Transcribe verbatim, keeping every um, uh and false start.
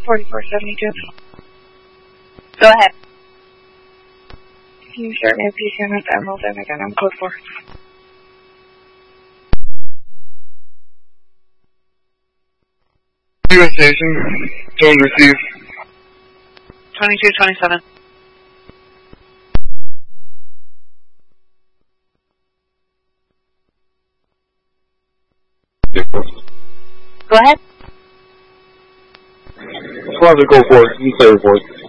forty-four seventy-two. Go ahead. Can you start me a P C M at Emerald and again on code four? U S station, don't receive. twenty-two twenty-seven. Go ahead. Squadron, go for it. You say report.